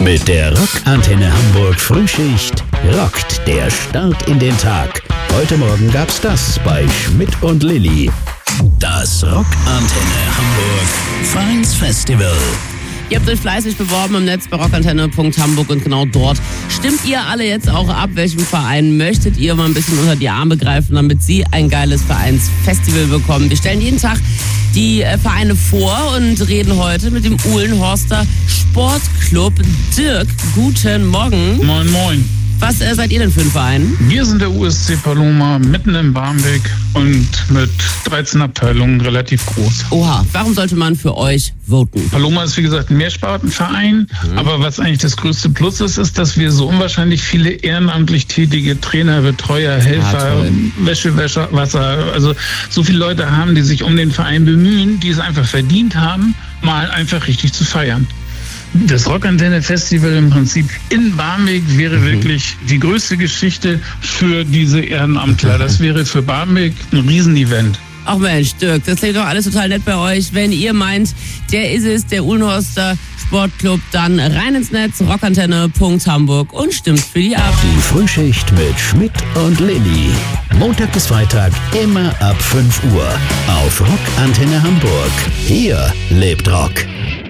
Mit der Rockantenne Hamburg Frühschicht rockt der Start in den Tag. Heute Morgen gab's das bei Schmidt und Lilly. Das Rockantenne Hamburg Vereinsfestival. Ihr habt euch fleißig beworben im Netz bei rockantenne.hamburg und genau dort stimmt ihr alle jetzt auch ab, welchem Verein möchtet ihr mal ein bisschen unter die Arme greifen, damit sie ein geiles Vereinsfestival bekommen. Wir stellen jeden Tag die Vereine vor und reden heute mit dem Uhlenhorster Sportclub. Dirk, guten Morgen. Moin, moin. Was seid ihr denn für ein Verein? Wir sind der USC Paloma, mitten in Barmbek und mit 13 Abteilungen relativ groß. Oha, warum sollte man für euch voten? Paloma ist wie gesagt ein Mehrspartenverein, aber was eigentlich das größte Plus ist, dass wir so unwahrscheinlich viele ehrenamtlich tätige Trainer, Betreuer, Helfer, Wäschewäscher, also so viele Leute haben, die sich um den Verein bemühen, die es einfach verdient haben, mal einfach richtig zu feiern. Das Rockantenne-Festival im Prinzip in Barmbek wäre wirklich die größte Geschichte für diese Ehrenamtler. Das wäre für Barmbek ein Riesenevent. Ach Mensch, Dirk, das klingt doch alles total nett bei euch. Wenn ihr meint, der ist es, der Uhlenhorster Sportclub, dann rein ins Netz, rockantenne.hamburg und stimmt für die ab. Die Frühschicht mit Schmidt und Lilly. Montag bis Freitag immer ab 5 Uhr auf Rockantenne Hamburg. Hier lebt Rock.